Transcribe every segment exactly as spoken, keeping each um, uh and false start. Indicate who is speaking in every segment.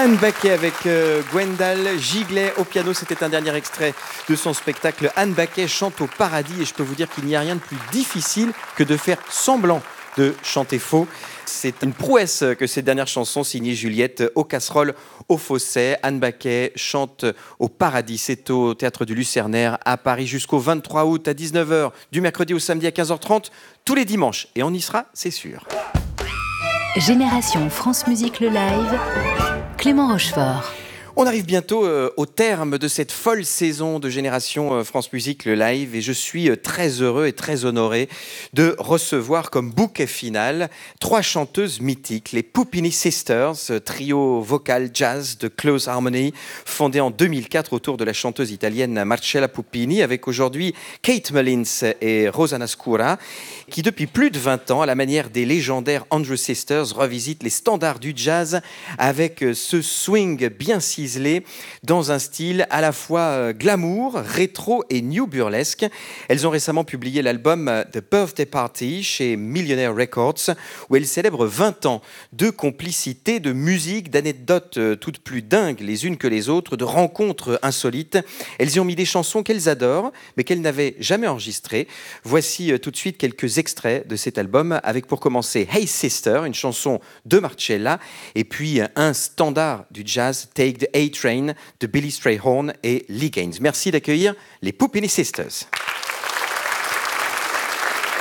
Speaker 1: Anne Baquet avec euh, Gwendal Giglet au piano. C'était un dernier extrait de son spectacle. Anne Baquet chante au paradis et je peux vous dire qu'il n'y a rien de plus difficile que de faire semblant de chanter faux. C'est une prouesse que cette dernière chanson signée Juliette aux casseroles, au fausset. Anne Baquet chante au paradis. C'est au Théâtre du Lucernaire à Paris jusqu'au vingt-trois août à dix-neuf heures, du mercredi au samedi à quinze heures trente, tous les dimanches. Et on y sera, c'est sûr.
Speaker 2: Génération France Musique le live, Clément Rochefort.
Speaker 1: On arrive bientôt euh, au terme de cette folle saison de Génération euh, France Musique le live et je suis euh, très heureux et très honoré de recevoir comme bouquet final trois chanteuses mythiques, les Puppini Sisters, trio vocal jazz de Close Harmony, fondé en deux mille quatre autour de la chanteuse italienne Marcella Puppini, avec aujourd'hui Kate Mullins et Rosanna Scura, qui depuis plus de vingt ans, à la manière des légendaires Andrews Sisters, revisitent les standards du jazz avec ce swing bien ciselé dans un style à la fois glamour, rétro et new burlesque. Elles ont récemment publié l'album The Birthday Party chez Millionaire Records, où elles célèbrent vingt ans de complicité, de musique, d'anecdotes toutes plus dingues les unes que les autres, de rencontres insolites. Elles y ont mis des chansons qu'elles adorent, mais qu'elles n'avaient jamais enregistrées. Voici tout de suite quelques extraits de cet album, avec pour commencer Hey Sister, une chanson de Marcella, et puis un standard du jazz, Take the A-Train de Billy Strayhorn et Lee Gaines. Merci d'accueillir les Puppini Sisters.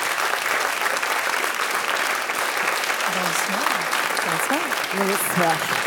Speaker 3: Bonsoir. Bonsoir. Bonsoir.